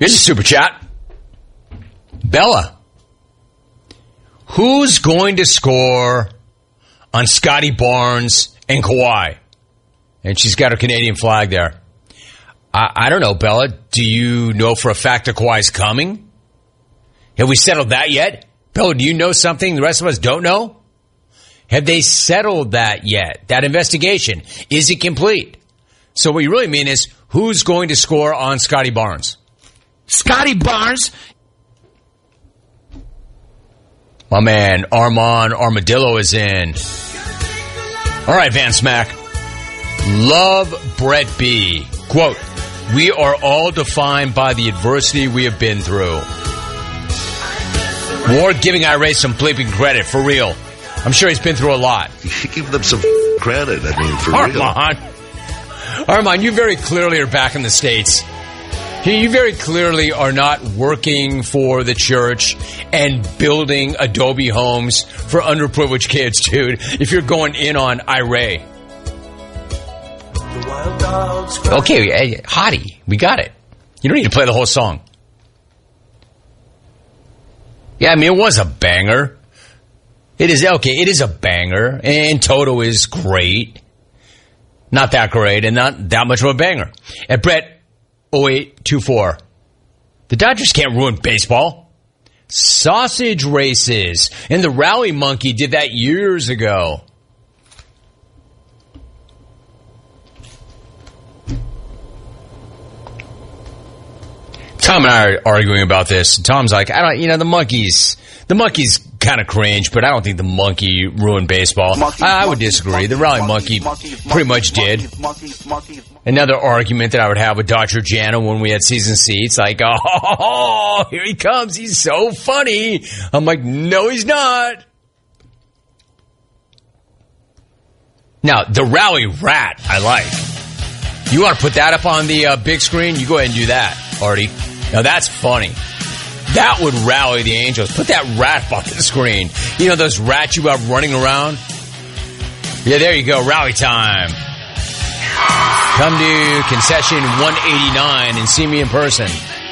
Here's a super chat. Bella, who's going to score on Scotty Barnes and Kawhi? And she's got her Canadian flag there. I don't know, Bella. Do you know for a fact that Kawhi's coming? Have we settled that yet? Bella, do you know something the rest of us don't know? Have they settled that yet? That investigation? Is it complete? So what you really mean is, who's going to score on Scotty Barnes? Scotty Barnes? My man, Armand Armadillo is in. All right, Van Smack. Love Brett B. Quote, we are all defined by the adversity we have been through. Ward giving Ira some bleeping credit, for real. I'm sure he's been through a lot. Give them some credit, I mean, for real. Armand, you very clearly are back in the States. You very clearly are not working for the church and building Adobe homes for underprivileged kids, dude, if you're going in on Ira. Okay, Hottie, we got it. You don't need to play the whole song. Yeah, I mean, it was a banger. It is a banger, and Toto is great. Not that great, and not that much of a banger. At Brett 0824, the Dodgers can't ruin baseball. Sausage races, and the Rally Monkey did that years ago. Tom and I are arguing about this. Tom's like, the monkeys kind of cringe, but I don't think the monkey ruined baseball. I would disagree. The Rally Monkey pretty much did. Another argument that I would have with Dr. Jana when we had season seats, like, oh, here he comes. He's so funny. I'm like, no, he's not. Now, the Rally Rat, I like. You want to put that up on the big screen? You go ahead and do that, Artie. Now, that's funny. That would rally the Angels. Put that rat up on the screen. You know those rats you have running around? Yeah, there you go. Rally time. Come to concession 189 and see me in person.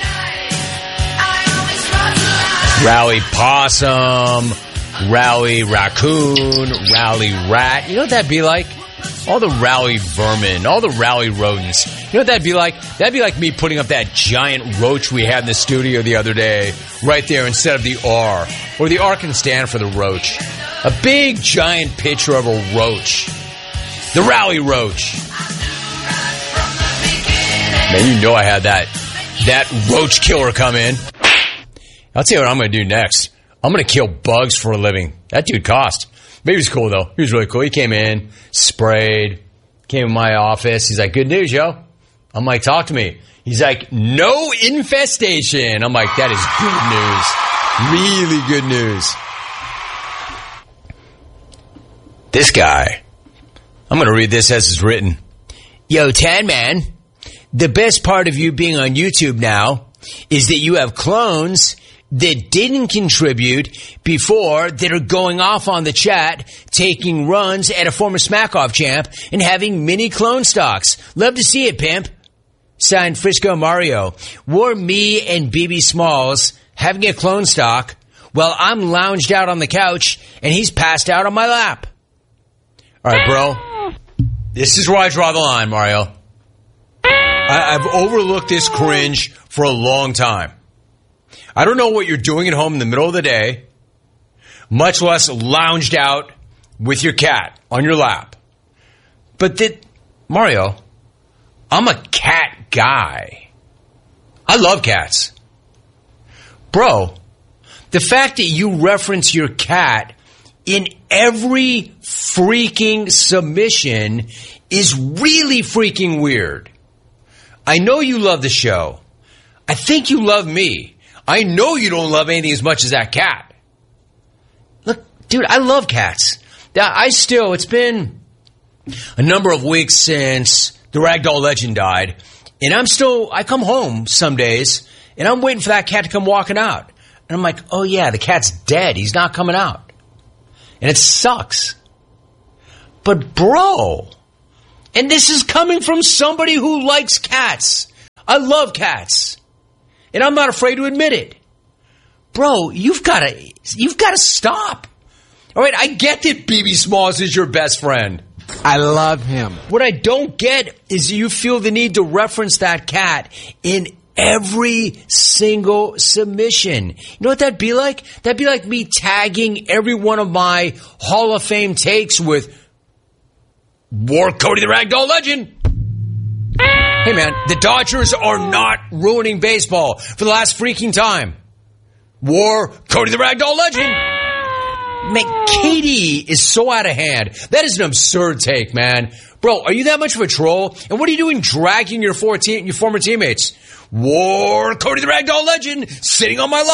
Rally possum, rally raccoon, rally rat. You know what that'd be like? All the rally vermin, all the rally rodents. You know what that'd be like? That'd be like me putting up that giant roach we had in the studio the other day, right there instead of the R. Or the R can stand for the roach. A big, giant picture of a roach. The rally roach. Man, you know I had that roach killer come in. I'll tell you what I'm going to do next. I'm going to kill bugs for a living. That dude cost. But he was cool, though. He was really cool. He came in, sprayed, came in my office. He's like, good news, yo. I'm like, talk to me. He's like, no infestation. I'm like, that is good news. Really good news. This guy, I'm going to read this as it's written. Yo, Tan Man, the best part of you being on YouTube now is that you have clones that didn't contribute before that are going off on the chat, taking runs at a former Smack-Off champ, and having mini clone stocks. Love to see it, pimp. Signed, Frisco Mario. Were me and BB Smalls having a clone stock while I'm lounged out on the couch and he's passed out on my lap. All right, bro. This is where I draw the line, Mario. I've overlooked this cringe for a long time. I don't know what you're doing at home in the middle of the day, much less lounged out with your cat on your lap. But Mario, I'm a cat guy. I love cats. Bro, the fact that you reference your cat in every freaking submission is really freaking weird. I know you love the show. I think you love me. I know you don't love anything as much as that cat. Look, dude, I love cats. It's been a number of weeks since the Ragdoll legend died, and I come home some days, and I'm waiting for that cat to come walking out. And I'm like, oh yeah, the cat's dead. He's not coming out. And it sucks. But bro, and this is coming from somebody who likes cats. I love cats. And I'm not afraid to admit it. Bro, you've got to stop. All right, I get that BB Smalls is your best friend. I love him. What I don't get is you feel the need to reference that cat in every single submission. You know what that'd be like? That'd be like me tagging every one of my Hall of Fame takes with War Cody the Ragdoll Legend. Hey man, the Dodgers are not ruining baseball for the last freaking time. War Cody the Ragdoll Legend. Man, Katie is so out of hand. That is an absurd take, man. Bro, are you that much of a troll? And what are you doing dragging your former teammates? War Cody the Ragdoll Legend sitting on my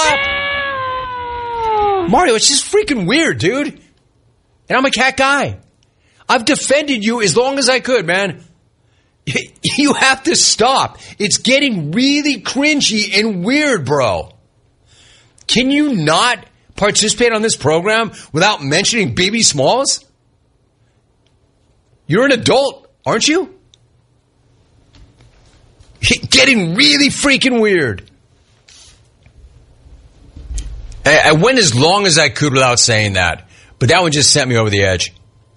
lap. Mario, it's just freaking weird, dude. And I'm a cat guy. I've defended you as long as I could, man. You have to stop. It's getting really cringy and weird, bro. Can you not participate on this program without mentioning BB Smalls? You're an adult, aren't you? Getting really freaking weird. I went as long as I could without saying that, but that one just sent me over the edge.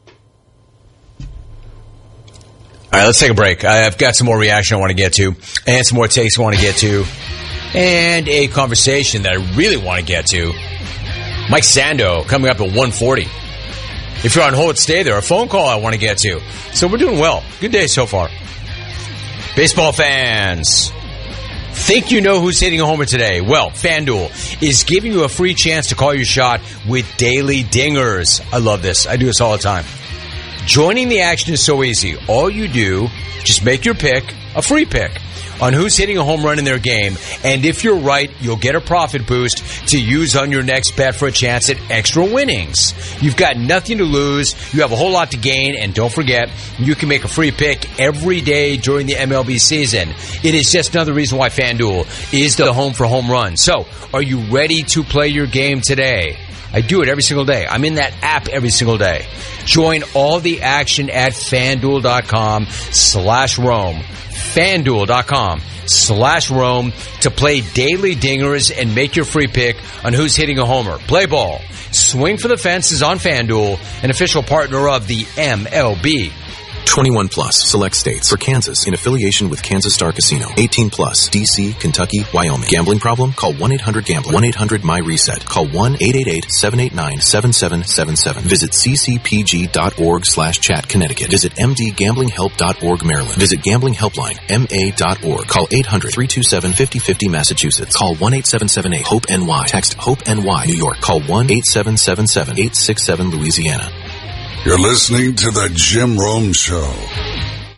All right, let's take a break. I've got some more reaction I want to get to, and some more takes I want to get to, and a conversation that I really want to get to. Mike Sando coming up at 1:40. If you're on hold, stay there. A phone call I want to get to. So we're doing well. Good day so far. Baseball fans, think you know who's hitting a homer today? Well, FanDuel is giving you a free chance to call your shot with daily dingers. I love this. I do this all the time. Joining the action is so easy. All you do, just make your pick, a free pick, on who's hitting a home run in their game. And if you're right, you'll get a profit boost to use on your next bet for a chance at extra winnings. You've got nothing to lose. You have a whole lot to gain. And don't forget, you can make a free pick every day during the MLB season. It is just another reason why FanDuel is the home for home runs. So, are you ready to play your game today? I do it every single day. I'm in that app every single day. Join all the action at FanDuel.com/Rome. FanDuel.com/Rome to play daily dingers and make your free pick on who's hitting a homer. Play ball. Swing for the fences on FanDuel, an official partner of the MLB. 21 plus, select states. For Kansas, in affiliation with Kansas Star Casino. 18 plus, D.C., Kentucky, Wyoming. Gambling problem? Call 1-800-GAMBLER. 1-800-MY-RESET. Call 1-888-789-7777. Visit ccpg.org/chat, Connecticut. Visit mdgamblinghelp.org, Maryland. Visit Gambling Helpline, ma.org. Call 800-327-5050, Massachusetts. Call 1-8778-HOPE-NY. Text HOPE-NY, New York. Call 1-8777-867, Louisiana. You're listening to The Jim Rome Show.